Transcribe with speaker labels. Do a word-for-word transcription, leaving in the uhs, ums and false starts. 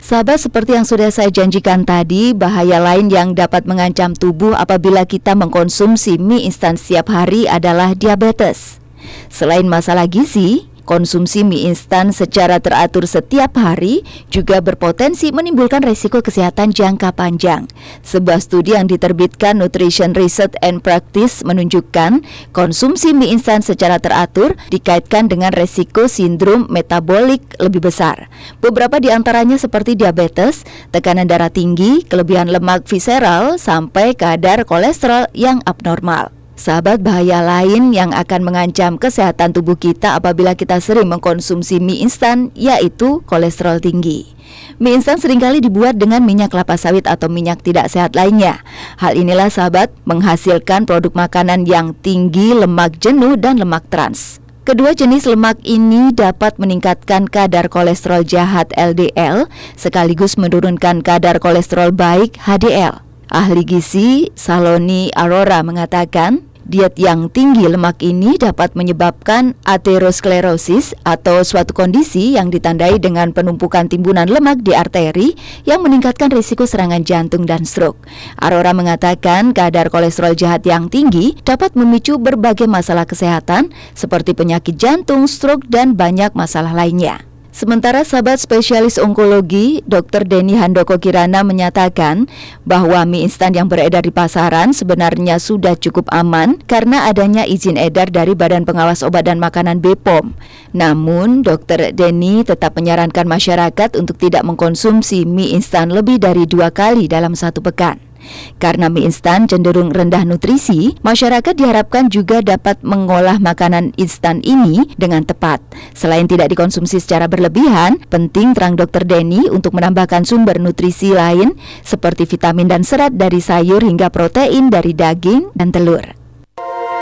Speaker 1: Sahabat, seperti yang sudah saya janjikan tadi, bahaya lain yang dapat mengancam tubuh apabila kita mengkonsumsi mie instan setiap hari adalah diabetes. Selain masalah gizi, konsumsi mie instan secara teratur setiap hari juga berpotensi menimbulkan risiko kesehatan jangka panjang. Sebuah studi yang diterbitkan Nutrition Research and Practice menunjukkan konsumsi mie instan secara teratur dikaitkan dengan risiko sindrom metabolik lebih besar. Beberapa di antaranya seperti diabetes, tekanan darah tinggi, kelebihan lemak visceral, sampai kadar kolesterol yang abnormal. Sahabat, bahaya lain yang akan mengancam kesehatan tubuh kita apabila kita sering mengkonsumsi mie instan yaitu kolesterol tinggi. Mie instan seringkali dibuat dengan minyak kelapa sawit atau minyak tidak sehat lainnya. Hal inilah sahabat menghasilkan produk makanan yang tinggi lemak jenuh dan lemak trans. Kedua jenis lemak ini dapat meningkatkan kadar kolesterol jahat L D L sekaligus menurunkan kadar kolesterol baik H D L. Ahli gizi Saloni Arora mengatakan, diet yang tinggi lemak ini dapat menyebabkan aterosklerosis atau suatu kondisi yang ditandai dengan penumpukan timbunan lemak di arteri yang meningkatkan risiko serangan jantung dan stroke. Arora mengatakan kadar kolesterol jahat yang tinggi dapat memicu berbagai masalah kesehatan seperti penyakit jantung, stroke, dan banyak masalah lainnya. Sementara sahabat, spesialis onkologi dokter Denny Handoko Kirana menyatakan bahwa mie instan yang beredar di pasaran sebenarnya sudah cukup aman karena adanya izin edar dari Badan Pengawas Obat dan Makanan B P O M. Namun, dokter Denny tetap menyarankan masyarakat untuk tidak mengkonsumsi mie instan lebih dari dua kali dalam satu pekan. Karena mie instan cenderung rendah nutrisi, masyarakat diharapkan juga dapat mengolah makanan instan ini dengan tepat. Selain tidak dikonsumsi secara berlebihan, penting terang dokter Denny untuk menambahkan sumber nutrisi lain seperti vitamin dan serat dari sayur hingga protein dari daging dan telur.